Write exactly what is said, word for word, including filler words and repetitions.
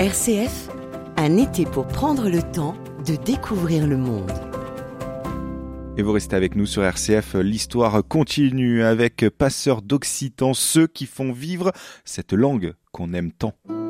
R C F, un été pour prendre le temps de découvrir le monde. Et vous restez avec nous sur R C F, l'histoire continue avec Passeurs d'Occitan, ceux qui font vivre cette langue qu'on aime tant.